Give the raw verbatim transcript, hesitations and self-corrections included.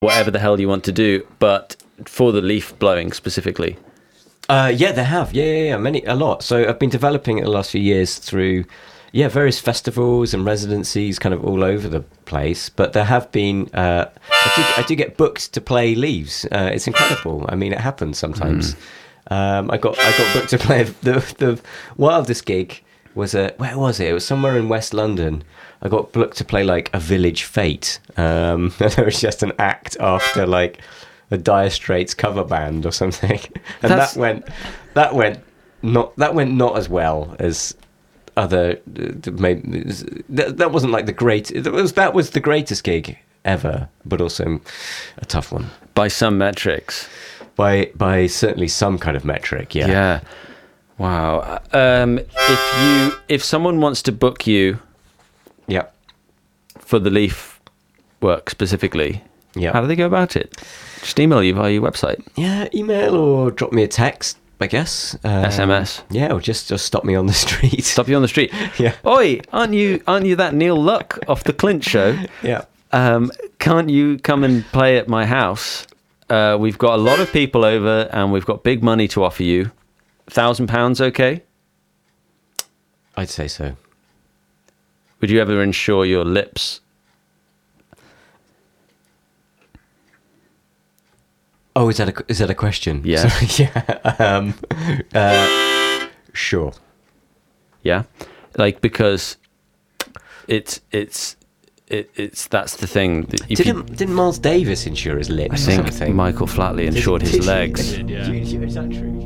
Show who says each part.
Speaker 1: whatever the hell you want to do, but for the leaf blowing specifically?
Speaker 2: Uh, yeah, they have. Yeah, yeah, yeah, many, a lot. So I've been developing it the last few years through, yeah, various festivals and residencies, kind of all over the place. But there have been, uh, I do, I do get booked to play leaves. Uh, it's incredible. I mean, it happens sometimes. Mm. Um, I got, I got booked to play the the wildest gig was a where was it? It was somewhere in West London. I got booked to play like a village fete. Um, there was just an act after like a Dire Straits cover band or something, and That's... that went that went not that went not as well as other. Uh, maybe that, that wasn't like the great. It was that was the greatest gig ever, but also a tough one
Speaker 1: by some metrics.
Speaker 2: By by certainly some kind of metric. Yeah.
Speaker 1: Yeah. Wow. Um, if you if someone wants to book you,
Speaker 2: yeah,
Speaker 1: for the leaf work specifically,
Speaker 2: yeah,
Speaker 1: how do they go about it? Just email you via your website.
Speaker 2: Yeah, email or drop me a text, I guess. Um,
Speaker 1: S M S.
Speaker 2: Yeah, or just just stop me on the street.
Speaker 1: Stop you on the street.
Speaker 2: Yeah.
Speaker 1: Oi, aren't you aren't you that Neil Luck off the Clint Show?
Speaker 2: Yeah.
Speaker 1: Um, can't you come and play at my house? Uh, we've got a lot of people over, and we've got big money to offer you. Thousand pounds, okay?
Speaker 2: I'd say so.
Speaker 1: Would you ever insure your lips?
Speaker 2: Oh, is that a is that a question?
Speaker 1: Yeah.
Speaker 2: Sorry, yeah. Um, uh, sure.
Speaker 1: Yeah, like because it's it's it, it's that's the thing. That if
Speaker 2: didn't
Speaker 1: you,
Speaker 2: didn't Miles Davis insure his lips?
Speaker 1: I think
Speaker 2: or something?
Speaker 1: Michael Flatley insured his legs.
Speaker 2: Did, yeah. Is that true?